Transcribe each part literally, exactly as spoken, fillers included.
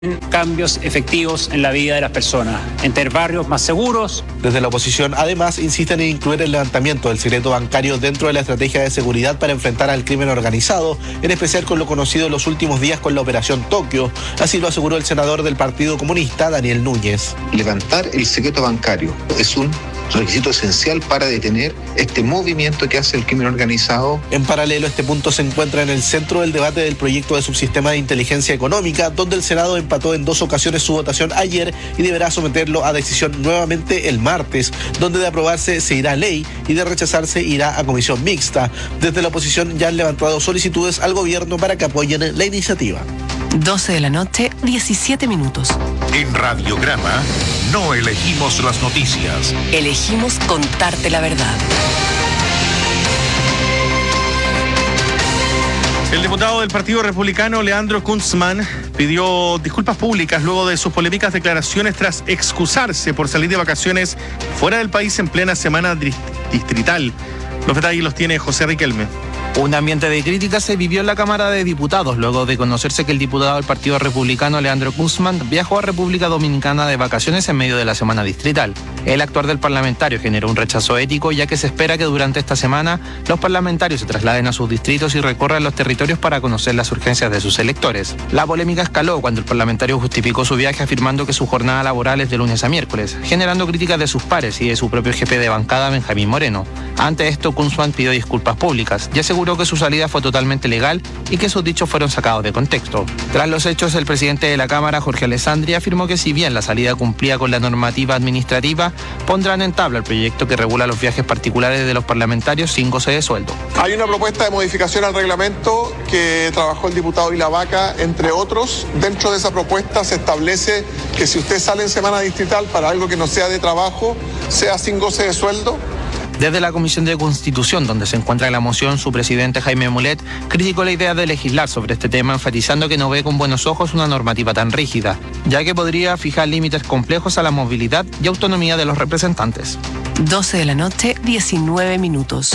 cambios efectivos en la vida de las personas, en tener barrios más seguros. Desde la oposición, además, insisten en incluir el levantamiento del secreto bancario dentro de la estrategia de seguridad para enfrentar al crimen organizado, en especial con lo conocido en los últimos días con la Operación Tokio. Así lo aseguró el senador del Partido Comunista, Daniel Núñez. Levantar el secreto bancario es un requisito esencial para detener este movimiento que hace el crimen organizado. En paralelo, este punto se encuentra en el centro del debate del proyecto de subsistema de inteligencia económica, donde el Senado empató en dos ocasiones su votación ayer y deberá someterlo a decisión nuevamente el martes, donde de aprobarse se irá a ley y de rechazarse irá a comisión mixta. Desde la oposición ya han levantado solicitudes al gobierno para que apoyen la iniciativa. doce de la noche, diecisiete minutos. En Radiograma no elegimos las noticias. Elegimos contarte la verdad. El diputado del Partido Republicano, Leandro Kuntzmann, pidió disculpas públicas luego de sus polémicas declaraciones tras excusarse por salir de vacaciones fuera del país en plena semana distrital. Los detalles los tiene José Riquelme. Un ambiente de crítica se vivió en la Cámara de Diputados luego de conocerse que el diputado del Partido Republicano, Leandro Kuntzmann, viajó a República Dominicana de vacaciones en medio de la semana distrital. El actuar del parlamentario generó un rechazo ético, ya que se espera que durante esta semana los parlamentarios se trasladen a sus distritos y recorran los territorios para conocer las urgencias de sus electores. La polémica escaló cuando el parlamentario justificó su viaje afirmando que su jornada laboral es de lunes a miércoles, generando críticas de sus pares y de su propio jefe de bancada, Benjamín Moreno. Ante esto, Kuntzmann pidió disculpas públicas y aseguró que su salida fue totalmente legal y que sus dichos fueron sacados de contexto. Tras los hechos, el presidente de la Cámara, Jorge Alessandri, afirmó que si bien la salida cumplía con la normativa administrativa, pondrán en tabla el proyecto que regula los viajes particulares de los parlamentarios sin goce de sueldo. Hay una propuesta de modificación al reglamento que trabajó el diputado Ilavaca, entre otros. Dentro de esa propuesta se establece que si usted sale en semana distrital para algo que no sea de trabajo, sea sin goce de sueldo. Desde la Comisión de Constitución, donde se encuentra la moción, su presidente Jaime Mulet criticó la idea de legislar sobre este tema, enfatizando que no ve con buenos ojos una normativa tan rígida, ya que podría fijar límites complejos a la movilidad y autonomía de los representantes. doce de la noche, diecinueve minutos.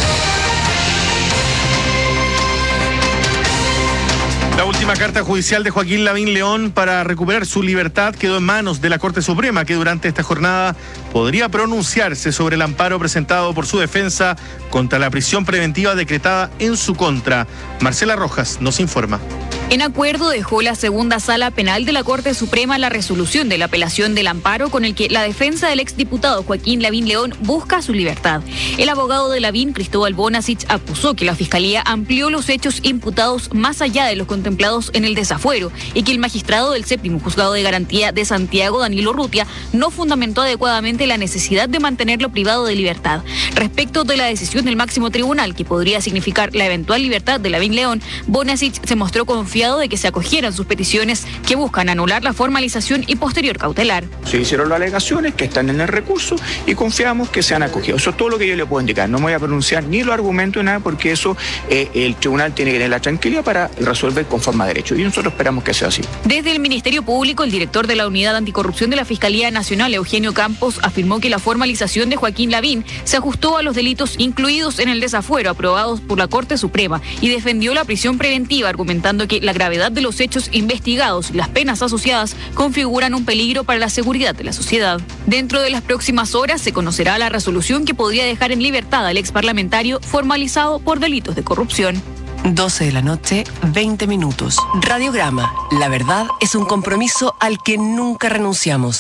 La última carta judicial de Joaquín Lavín León para recuperar su libertad quedó en manos de la Corte Suprema, que durante esta jornada podría pronunciarse sobre el amparo presentado por su defensa contra la prisión preventiva decretada en su contra. Marcela Rojas nos informa. En acuerdo dejó la segunda sala penal de la Corte Suprema la resolución de la apelación del amparo con el que la defensa del exdiputado Joaquín Lavín León busca su libertad. El abogado de Lavín, Cristóbal Bonasich, acusó que la Fiscalía amplió los hechos imputados más allá de los contemplados en el desafuero y que el magistrado del séptimo juzgado de garantía de Santiago, Danilo Urrutia, no fundamentó adecuadamente la necesidad de mantenerlo privado de libertad. Respecto de la decisión del máximo tribunal, que podría significar la eventual libertad de Lavín León, Bonasich se mostró confiado de que se acogieran sus peticiones que buscan anular la formalización y posterior cautelar. Se hicieron las alegaciones que están en el recurso y confiamos que se han acogido. Eso es todo lo que yo le puedo indicar. No me voy a pronunciar ni los argumentos ni nada, porque eso eh, el tribunal tiene que tener la tranquilidad para resolver conforme a derecho, y nosotros esperamos que sea así. Desde el Ministerio Público, el director de la Unidad Anticorrupción de la Fiscalía Nacional, Eugenio Campos, afirmó que la formalización de Joaquín Lavín se ajustó a los delitos incluidos en el desafuero aprobados por la Corte Suprema y defendió la prisión preventiva, argumentando que la gravedad de los hechos investigados y las penas asociadas configuran un peligro para la seguridad de la sociedad. Dentro de las próximas horas se conocerá la resolución que podría dejar en libertad al exparlamentario formalizado por delitos de corrupción. doce de la noche, veinte minutos. Radiograma. La verdad es un compromiso al que nunca renunciamos.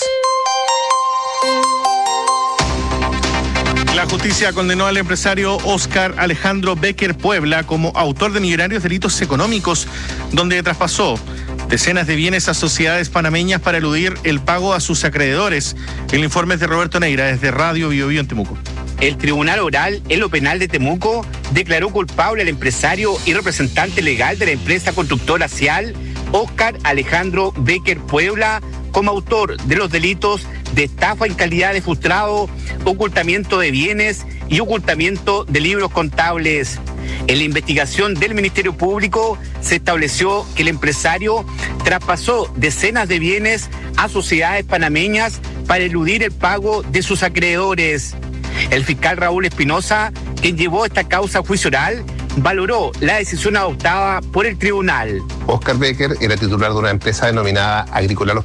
La justicia condenó al empresario Oscar Alejandro Becker Puebla como autor de millonarios delitos económicos, donde traspasó decenas de bienes a sociedades panameñas para eludir el pago a sus acreedores. El informe es de Roberto Neira, desde Radio Bio Bio en Temuco. El Tribunal Oral en lo Penal de Temuco declaró culpable al empresario y representante legal de la empresa constructora Cial, Oscar Alejandro Becker Puebla, como autor de los delitos de estafa en calidad de frustrado, ocultamiento de bienes y ocultamiento de libros contables. En la investigación del Ministerio Público se estableció que el empresario traspasó decenas de bienes a sociedades panameñas para eludir el pago de sus acreedores. El fiscal Raúl Espinosa, quien llevó esta causa a juicio oral, valoró la decisión adoptada por el tribunal. Oscar Becker era titular de una empresa denominada Agrícola Los